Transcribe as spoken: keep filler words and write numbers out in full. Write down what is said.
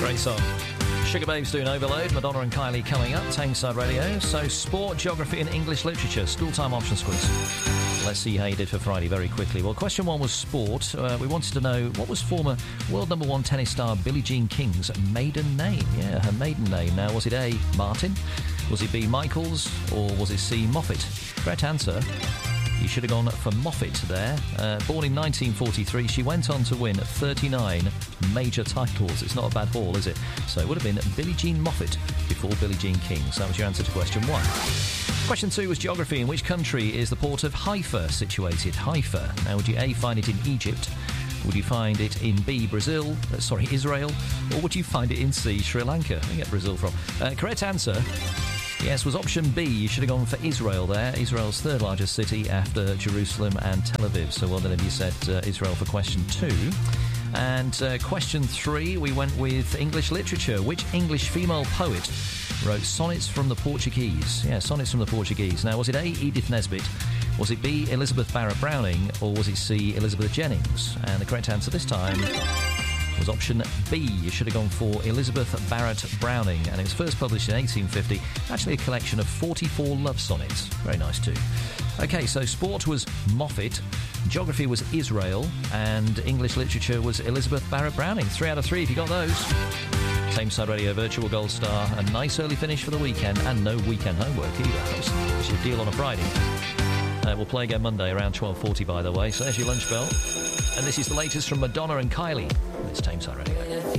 Great song. Sugar Babes doing Overload. Madonna and Kylie coming up. Tameside Radio. So, sport, geography and English literature. School time options quiz. Let's see how you did for Friday very quickly. Well, question one was sport. Uh, we wanted to know what was former world number one tennis star Billie Jean King's maiden name? Yeah, her maiden name. Now, was it A, Martin? Was it B, Michaels? Or was it C, Moffat? Correct answer. You should have gone for Moffat there. Uh, born in nineteen forty-three, she went on to win thirty-nine major titles. It's not a bad haul, is it? So it would have been Billie Jean Moffat before Billie Jean King. So that was your answer to question one. Question two was geography. In which country is the port of Haifa situated? Haifa. Now, would you A, find it in Egypt? Would you find it in B, Brazil? Uh, sorry, Israel? Or would you find it in C, Sri Lanka? Where do you get Brazil from? Uh, correct answer... Yes, was option B. You should have gone for Israel there. Israel's third largest city after Jerusalem and Tel Aviv. So well done if you said uh, Israel for question two. And uh, question three, we went with English literature. Which English female poet wrote Sonnets from the Portuguese? Yeah, Sonnets from the Portuguese. Now, was it A, Edith Nesbit? Was it B, Elizabeth Barrett Browning? Or was it C, Elizabeth Jennings? And the correct answer this time... was option B. You should have gone for Elizabeth Barrett Browning, and it was first published in eighteen fifty. Actually a collection of forty-four love sonnets. Very nice too. Okay, so sport was Moffat, geography was Israel, and English literature was Elizabeth Barrett Browning. Three out of three if you got those. Tameside Radio Virtual Gold Star, a nice early finish for the weekend, and no weekend homework either. That's your deal on a Friday. Uh, we'll play again Monday around twelve forty, by the way, so there's your lunch bell. And this is the latest from Madonna and Kylie. It's Tameside Radio.